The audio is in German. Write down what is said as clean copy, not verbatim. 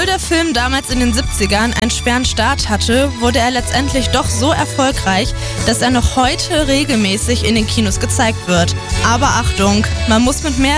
Obwohl der Film damals in den 70ern einen schweren Start hatte, wurde er letztendlich doch so erfolgreich, dass er noch heute regelmäßig in den Kinos gezeigt wird. Aber Achtung, man muss mit mehr